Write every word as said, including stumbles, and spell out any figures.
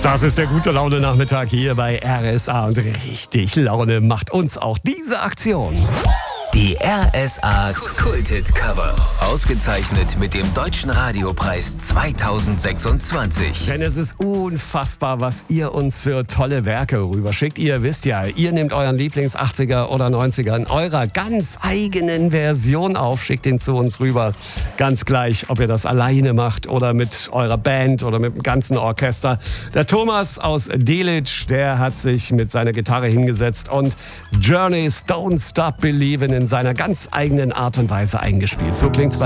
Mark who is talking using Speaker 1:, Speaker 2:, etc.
Speaker 1: Das ist der gute Laune-Nachmittag hier bei R S A und richtig Laune macht uns auch diese Aktion.
Speaker 2: Die R S A Kulthit Cover. Ausgezeichnet mit dem Deutschen Radiopreis zweitausendsechsundzwanzig.
Speaker 1: Denn es ist unfassbar, was ihr uns für tolle Werke rüberschickt. Ihr wisst ja, ihr nehmt euren Lieblings-achtziger oder neunziger in eurer ganz eigenen Version auf, schickt ihn zu uns rüber. Ganz gleich, ob ihr das alleine macht oder mit eurer Band oder mit dem ganzen Orchester. Der Thomas aus Delitzsch, der hat sich mit seiner Gitarre hingesetzt und Journey's Don't Stop Believin' in seiner ganz eigenen Art und Weise eingespielt. So klingt's bei